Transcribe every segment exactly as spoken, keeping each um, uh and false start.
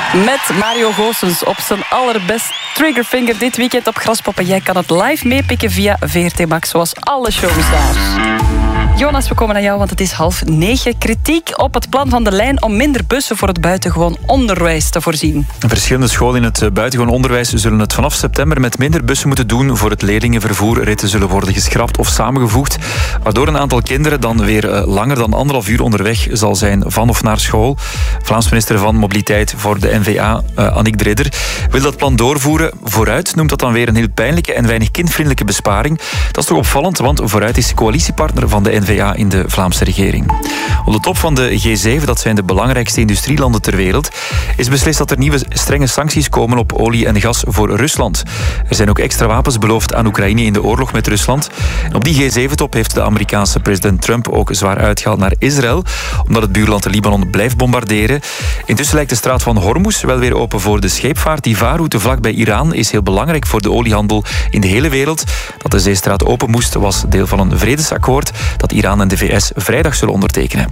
Met Mario Goossens op zijn allerbest Triggerfinger dit weekend op Graspop. En jij kan het live meepikken via V R T Max, zoals alle shows daar. Jonas, we komen naar jou, want het is half negen. Kritiek op het plan van de lijn om minder bussen voor het buitengewoon onderwijs te voorzien. Verschillende scholen in het buitengewoon onderwijs zullen het vanaf september met minder bussen moeten doen voor het leerlingenvervoer. Ritten zullen worden geschrapt of samengevoegd, waardoor een aantal kinderen dan weer langer dan anderhalf uur onderweg zal zijn van of naar school. Vlaams minister van Mobiliteit voor de N V A, uh, Annick Dridder, wil dat plan doorvoeren. Vooruit noemt dat dan weer een heel pijnlijke en weinig kindvriendelijke besparing. Dat is toch opvallend, want Vooruit is coalitiepartner van de N V A in de Vlaamse regering. Op de top van de G zeven, dat zijn de belangrijkste industrielanden ter wereld, is beslist dat er nieuwe strenge sancties komen op olie en gas voor Rusland. Er zijn ook extra wapens beloofd aan Oekraïne in de oorlog met Rusland. En op die G zeven top heeft de Amerikaanse president Trump ook zwaar uitgehaald naar Israël, omdat het buurland de Libanon blijft bombarderen. Intussen lijkt de straat van Hormuz wel weer open voor de scheepvaart. Die vaarroute vlakbij Iran is heel belangrijk voor de oliehandel in de hele wereld. Dat de zeestraat open moest, was deel van een vredesakkoord dat Iran en de V S vrijdag zullen ondertekenen.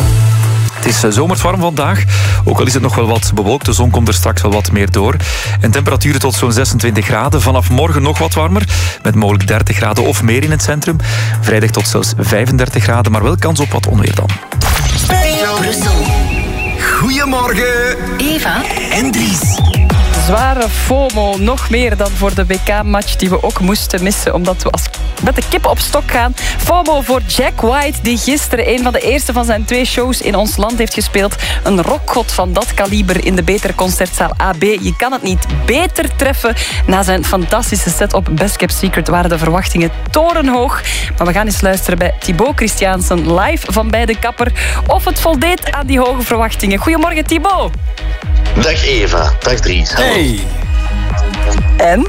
Het is zomers warm vandaag, ook al is het nog wel wat bewolkt. De zon komt er straks wel wat meer door. En temperaturen tot zo'n zesentwintig graden. Vanaf morgen nog wat warmer, met mogelijk dertig graden of meer in het centrum. Vrijdag tot zelfs vijfendertig graden, maar wel kans op wat onweer dan. Brussel. Goedemorgen. Eva En Dries. Zware FOMO, nog meer dan voor de W K-match die we ook moesten missen, omdat we als met de kip op stok gaan. FOMO voor Jack White, die gisteren een van de eerste van zijn twee shows in ons land heeft gespeeld. Een rockgod van dat kaliber in de Betere Concertzaal A B. Je kan het niet beter treffen. Na zijn fantastische set op Best Kept Secret waren de verwachtingen torenhoog. Maar we gaan eens luisteren bij Thibaut Christiaansen, live van bij de kapper, of het voldeed aan die hoge verwachtingen. Goedemorgen, Thibaut. Dag Eva, dag Dries. Hallo. Hey. En?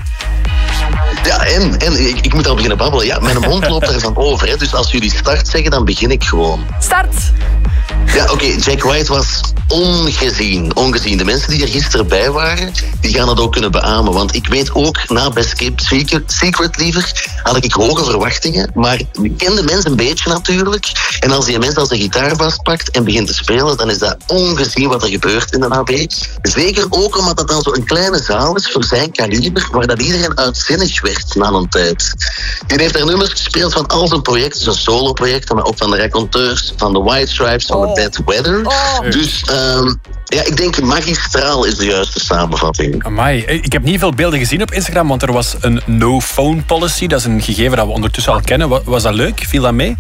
Ja, en, en ik, ik moet al beginnen babbelen. Ja, mijn mond loopt ervan over. Hè. Dus als jullie start zeggen, dan begin ik gewoon. Start! Ja, oké, okay, Jack White was ongezien. Ongezien. De mensen die er gisteren bij waren, die gaan dat ook kunnen beamen. Want ik weet ook, na Best Kept Secret, Secret liever, had ik hoge verwachtingen. Maar ik ken de mensen een beetje natuurlijk. En als die mens als een gitaar vastpakt en begint te spelen, dan is dat ongezien wat er gebeurt in de A B. Zeker ook omdat dat dan zo'n kleine zaal is voor zijn kaliber, waar dat iedereen uitzinnig werd na een tijd. Die heeft daar nummers gespeeld van al zijn projecten, zijn solo-projecten, maar ook van de Raconteurs, van de White Stripes, van de Oh. Dead Weather. Oh. Dus um, ja, ik denk magistraal is de juiste samenvatting. Amai, ik heb niet veel beelden gezien op Instagram, want er was een no-phone policy. Dat is een gegeven dat we ondertussen al kennen. Was dat leuk? Viel dat mee?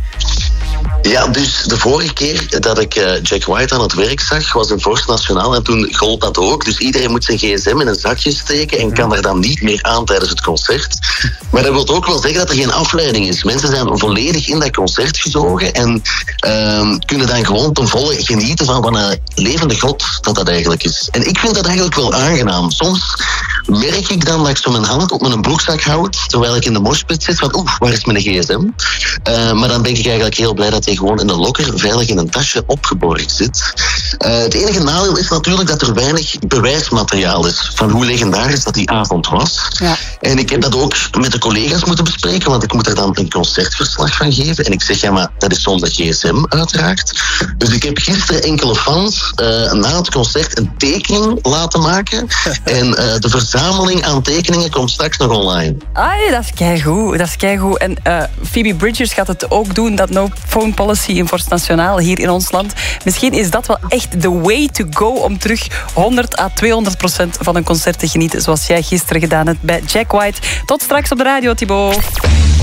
Ja, dus de vorige keer dat ik uh, Jack White aan het werk zag, was in Vorst Nationaal en toen gold dat ook. Dus iedereen moet zijn gsm in een zakje steken en kan er dan niet meer aan tijdens het concert. Maar dat wil ook wel zeggen dat er geen afleiding is. Mensen zijn volledig in dat concert gezogen en uh, kunnen dan gewoon ten volle genieten van wat een levende god dat dat eigenlijk is. En ik vind dat eigenlijk wel aangenaam. Soms merk ik dan dat ik zo mijn hand op mijn broekzak houd, terwijl ik in de moshpit zit, van oeh, waar is mijn gsm? Uh, maar dan ben ik eigenlijk heel blij dat hij gewoon in een lokker veilig in een tasje opgeborgen zit. Uh, het enige nadeel is natuurlijk dat er weinig bewijsmateriaal is van hoe legendarisch dat die avond was. Ja. En ik heb dat ook met de collega's moeten bespreken, want ik moet er dan een concertverslag van geven. En ik zeg, ja, maar dat is zonder gsm uiteraard. Dus ik heb gisteren enkele fans uh, na het concert een tekening laten maken. En uh, de verzameling aan tekeningen komt straks nog online. Ah, dat is keigoed. Dat is keigoed. En uh, Phoebe Bridgers gaat het ook doen, dat no-phone policy in Vorst Nationaal hier in ons land. Misschien is dat wel echt the way to go om terug honderd à tweehonderd procent van een concert te genieten, zoals jij gisteren gedaan hebt bij Jack White. Tot straks op de radio, Thibaut.